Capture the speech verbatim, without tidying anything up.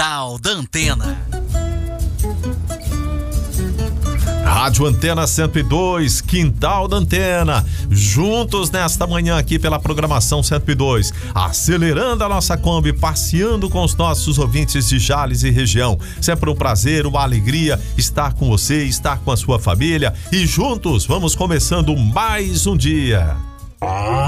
Quintal da Antena. Rádio Antena cento e dois, Quintal da Antena, juntos nesta manhã aqui pela programação cento e dois, acelerando a nossa Kombi, passeando com os nossos ouvintes de Jales e região. Sempre um prazer, uma alegria estar com você, estar com a sua família e juntos vamos começando mais um dia.